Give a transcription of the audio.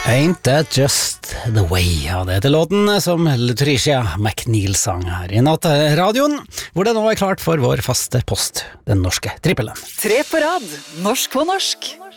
Ain't that just the way? Ja, det heter låten som Latricia McNeil sang her i nattradioen, hvor det nå er klart for vår faste post, den norske trippelen. 3 på rad, norsk på norsk.